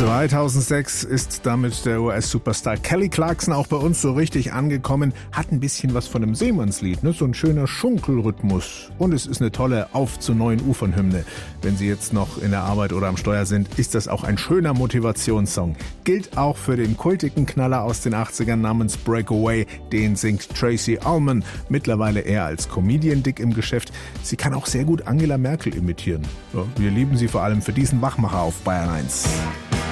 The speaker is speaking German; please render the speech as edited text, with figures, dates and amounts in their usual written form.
2006 ist damit der US-Superstar Kelly Clarkson auch bei uns so richtig angekommen. Hat ein bisschen was von einem Seemannslied, ne? So ein schöner Schunkelrhythmus. Und es ist eine tolle Auf zu neuen Ufern-Hymne. Wenn Sie jetzt noch in der Arbeit oder am Steuer sind, ist das auch ein schöner Motivationssong. Gilt auch für den kultigen Knaller aus den 80ern namens Breakaway. Den singt Tracey Ullman. Mittlerweile eher als Comedian dick im Geschäft. Sie kann auch sehr gut Angela Merkel imitieren. Ja, wir lieben sie vor allem für diesen Wachmacher auf Bayern 1.